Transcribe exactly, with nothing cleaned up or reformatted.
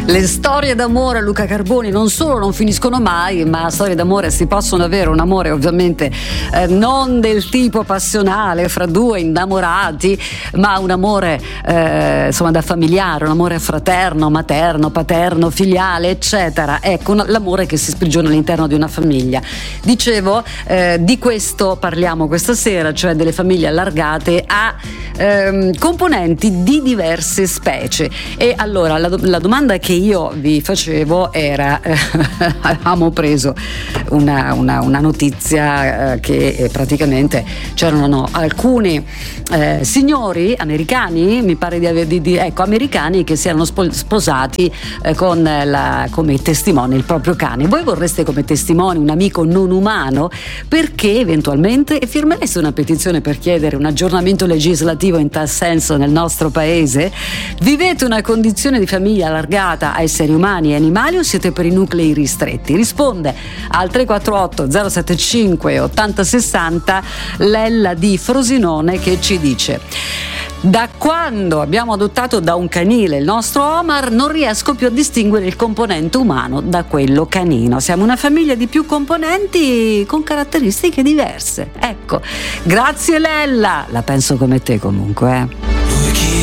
Le storie d'amore, Luca Carboni, non solo non finiscono mai, ma storie d'amore si possono avere, un amore ovviamente eh, non del tipo passionale fra due innamorati, ma un amore eh, insomma da familiare, un amore fraterno, materno, paterno, filiale, eccetera. Ecco, un, l'amore che si sprigiona all'interno di una famiglia. Dicevo, eh, di questo parliamo questa sera, cioè delle famiglie allargate a ehm, componenti di diverse specie. E allora la, la domanda che io vi facevo era eh, avevamo preso una, una, una notizia eh, che eh, praticamente c'erano alcuni eh, signori americani, mi pare di aver di, di ecco americani che si erano sposati eh, con la, come testimone il proprio cane. Voi vorreste come testimone un amico non umano, perché eventualmente firmereste una petizione per chiedere un aggiornamento legislativo in tal senso nel nostro paese? Vivete una condizione di famiglia allargata a esseri umani e animali o siete per i nuclei ristretti? Risponde al tre quattro otto zero sette cinque ottanta sessanta Lella di Frosinone, che ci dice: da quando abbiamo adottato da un canile il nostro Omar non riesco più a distinguere il componente umano da quello canino. Siamo una famiglia di più componenti con caratteristiche diverse. Ecco, grazie Lella, la penso come te comunque, eh.